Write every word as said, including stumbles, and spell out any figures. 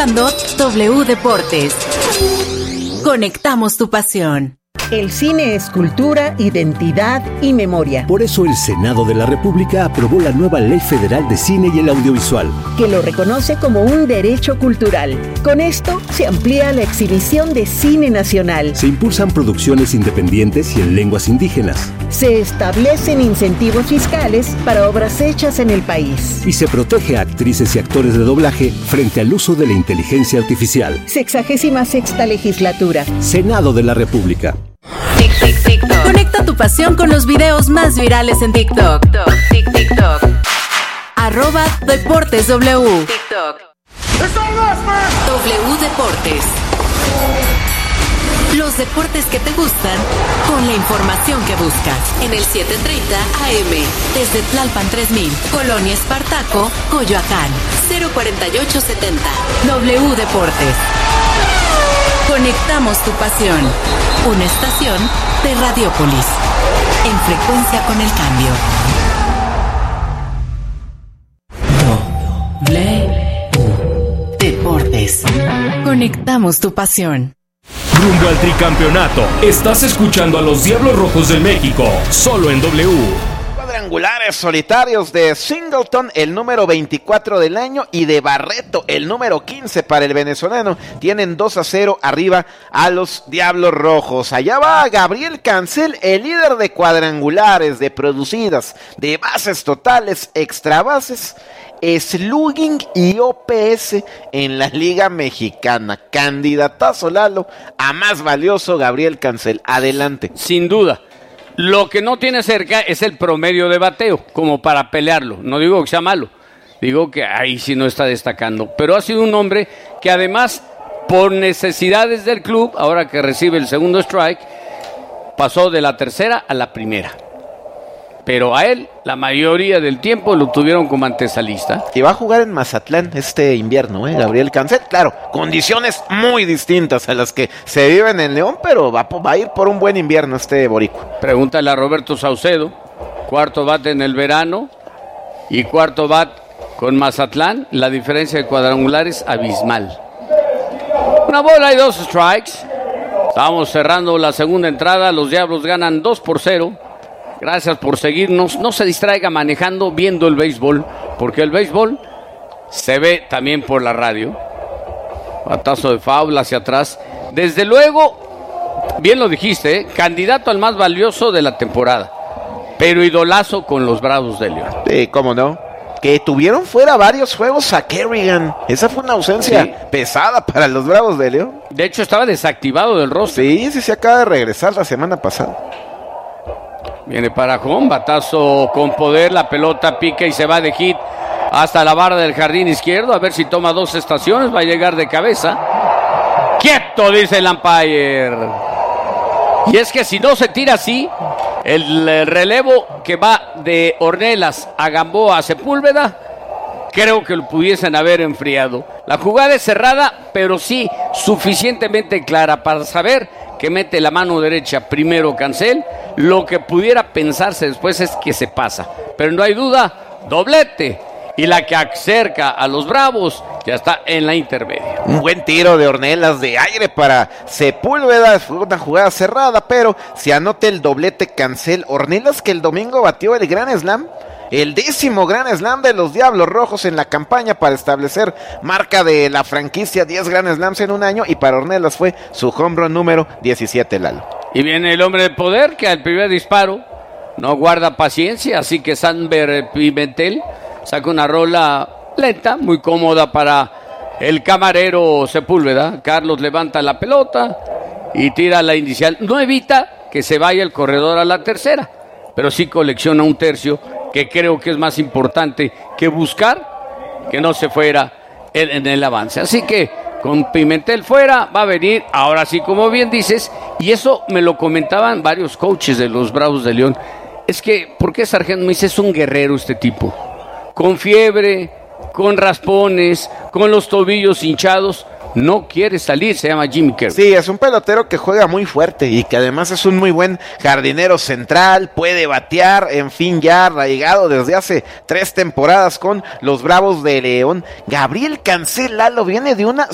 escuchando W Deportes. Conectamos tu pasión. El cine es cultura, identidad y memoria. Por eso el Senado de la República aprobó la nueva Ley Federal de Cine y el Audiovisual, que lo reconoce como un derecho cultural. Con esto se amplía la exhibición de cine nacional. Se impulsan producciones independientes y en lenguas indígenas. Se establecen incentivos fiscales para obras hechas en el país. Y se protege a actrices y actores de doblaje frente al uso de la inteligencia artificial. Sexagésima sexta legislatura. Senado de la República. Tic, tic, TikTok. Conecta tu pasión con los videos más virales en TikTok. Tic, TikTok. Arroba Deportes W. TikTok. W Deportes. Los deportes que te gustan con la información que buscas. En el siete treinta A M. Desde Tlalpan tres mil. Colonia Espartaco, Coyoacán. cero cuarenta y ocho setenta. W Deportes. Conectamos tu pasión. Una estación de Radiópolis. En frecuencia con el cambio. W Deportes. Conectamos tu pasión. Rumbo al tricampeonato. Estás escuchando a los Diablos Rojos del México. Solo en W. Cuadrangulares solitarios de Singleton, el número veinticuatro del año, y de Barreto, el número quince para el venezolano. Tienen dos a cero arriba a los Diablos Rojos. Allá va Gabriel Cancel, el líder de cuadrangulares, de producidas, de bases totales, extra bases, slugging y O P S en la Liga Mexicana. Candidatazo, Lalo, a más valioso Gabriel Cancel. Adelante. Sin duda. Lo que no tiene cerca es el promedio de bateo, como para pelearlo. No digo que sea malo, digo que ahí sí no está destacando. Pero ha sido un hombre que además, por necesidades del club, ahora que recibe el segundo strike, pasó de la tercera a la primera. Pero a él, la mayoría del tiempo lo tuvieron como antesalista. Y va a jugar en Mazatlán este invierno, ¿eh? Gabriel Cancel. Claro, condiciones muy distintas a las que se viven en León, pero va, va a ir por un buen invierno este boricua. Pregúntale a Roberto Saucedo, cuarto bate en el verano y cuarto bat con Mazatlán. La diferencia de cuadrangulares abismal. Una bola y dos strikes. Estamos cerrando la segunda entrada. Los Diablos ganan dos por cero. Gracias por seguirnos. No se distraiga manejando, viendo el béisbol, porque el béisbol se ve también por la radio. Batazo de foul hacia atrás. Desde luego, bien lo dijiste, ¿eh? Candidato al más valioso de la temporada, pero idolazo con los Bravos de León. Sí, cómo no. Que tuvieron fuera varios juegos a Kerrigan. Esa fue una ausencia sí. pesada para los Bravos de León. De hecho, estaba desactivado del roster. Sí, sí, se acaba de regresar la semana pasada. Viene para home, batazo con poder, la pelota pica y se va de hit hasta la barra del jardín izquierdo, a ver si toma dos estaciones, va a llegar de cabeza. ¡Quieto!, dice el umpire. Y es que si no se tira así, el, el relevo que va de Ornelas a Gamboa a Sepúlveda, creo que lo pudiesen haber enfriado. La jugada es cerrada, pero sí suficientemente clara para saber que mete la mano derecha primero Cancel. Lo que pudiera pensarse después es que se pasa, pero no hay duda, doblete. Y la que acerca a los Bravos ya está en la intermedia. Un buen tiro de Ornelas de aire para Sepúlveda. Fue una jugada cerrada, pero se anota el doblete Cancel. Ornelas, que el domingo batió el Grand Slam, el décimo Grand Slam de los Diablos Rojos en la campaña para establecer marca de la franquicia, diez Grand Slams en un año, y para Ornelas fue su home run número diecisiete, Lalo. Y viene el hombre de poder, que al primer disparo no guarda paciencia, así que Sanber Pimentel saca una rola lenta, muy cómoda para el camarero Sepúlveda. Carlos levanta la pelota y tira la inicial. No evita que se vaya el corredor a la tercera, pero sí colecciona un tercio, que creo que es más importante que buscar que no se fuera en, en el avance. Así que con Pimentel fuera, va a venir, ahora sí, como bien dices, y eso me lo comentaban varios coaches de los Bravos de León. Es que, ¿por qué Sargento me dice, es un guerrero este tipo? Con fiebre, con raspones, con los tobillos hinchados, no quiere salir, se llama Jimmy Kerr. Sí, es un pelotero que juega muy fuerte y que además es un muy buen jardinero central, puede batear, en fin, ya arraigado desde hace tres temporadas con los Bravos de León. Gabriel Cancel, Lalo, viene de una